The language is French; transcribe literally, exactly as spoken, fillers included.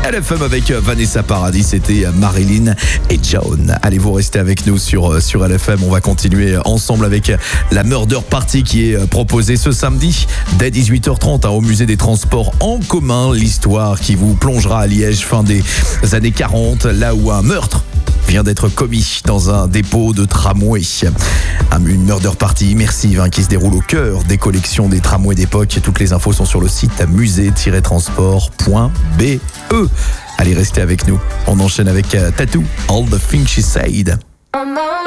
L F M avec Vanessa Paradis, c'était Marilyn et John. Allez, vous restez avec nous sur, sur L F M. On va continuer ensemble avec la Murder Party qui est proposée ce samedi dès dix-huit heures trente hein, au musée des transports en commun. L'histoire qui vous plongera à Liège fin des années quarante, là où un meurtre vient d'être commis dans un dépôt de tramway. Une murder party immersive hein, qui se déroule au cœur des collections des tramways d'époque. Toutes les infos sont sur le site musée tiret transport point b e. Allez, restez avec nous. On enchaîne avec Tattoo, All the Things She Said.